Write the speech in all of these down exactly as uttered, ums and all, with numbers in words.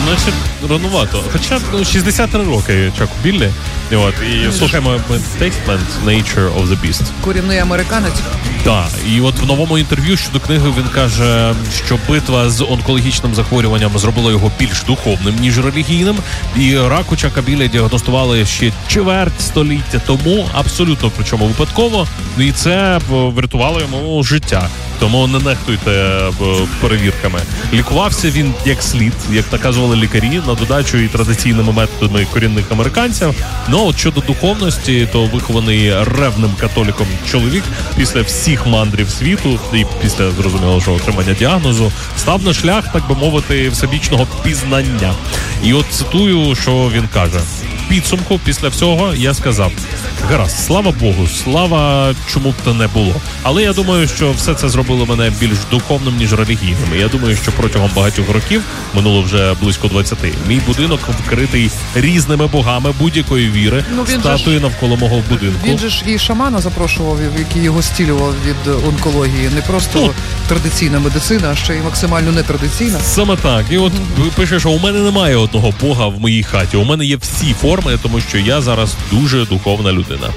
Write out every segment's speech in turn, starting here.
Значить, ранувато. Хоча ну, шістдесят три роки Чаку Біллі. От, і слухаємо Statement Nature of the Beast. Корінний американець. Так, і от в новому інтерв'ю щодо книги він каже, що битва з онкологічним захворюванням зробила його більш духовним, ніж релігійним. І рак у Чака Біллі діагностували ще чверть століття тому, абсолютно причому випадково. І це врятувало йому життя. Тому не нехтуйте перевірками. Лікувався він як слід, як наказували лікарі, на додачу і традиційними методами корінних американців. Ну, от щодо духовності, то вихований ревним католиком чоловік після всіх мандрів світу і після, зрозуміло, що отримання діагнозу, став на шлях, так би мовити, всебічного пізнання. І от цитую, що він каже. Підсумку після всього я сказав: гаразд, слава Богу, слава чому б то не було. Але я думаю, що все це зробило мене більш духовним, ніж релігійним. І я думаю, що протягом багатьох років, минуло вже близько двадцяти, мій будинок вкритий різними богами будь-якої віри, ну, статуї ж, навколо мого будинку. Він же ж і шамана запрошував, який його стілював від онкології. Не просто ну, традиційна медицина, а ще й максимально нетрадиційна. Саме так. І от пише, що у мене немає одного бога в моїй хаті. У мене є всі форми, тому що я зараз дуже духовна людина.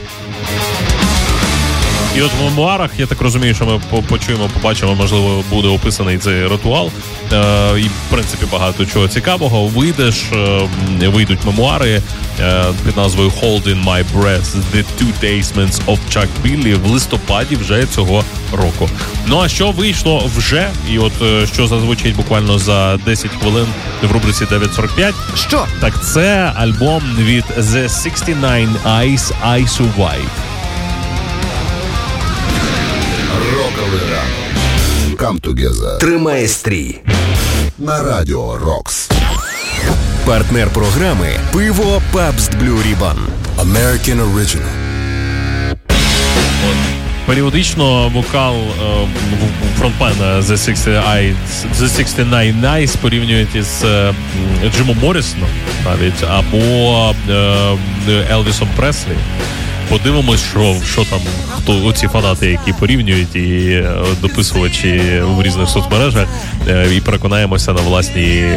І от в мемуарах, я так розумію, що ми почуємо, побачимо, можливо, буде описаний цей ритуал. Е, і, в принципі, багато чого цікавого. Вийдеш, е, вийдуть мемуари е, під назвою Holding My Breath The Two Tastements of Chuck Billy в листопаді вже цього року. Ну, а що вийшло вже, і от е, що зазвучить буквально за десять хвилин в рубриці дев'ять сорок п'ять. Що? Так це альбом від The шістдесят дев'ять Eyes I Survive. Роковий ранок. Come together. Тримає стрій. На радіо Рокс. Партнер програми «Пиво Pabst Blue Ribbon». American Original. Періодично вокал е, фронтмена The шістдесят дев'ять Nice порівнюють із е, Джимом Моррісоном навіть, або е, Елвісом Преслі. Подивимось, що, що там, хто оці фанати, які порівнюють, і дописувачі в різних соцмережах, і переконаємося на власній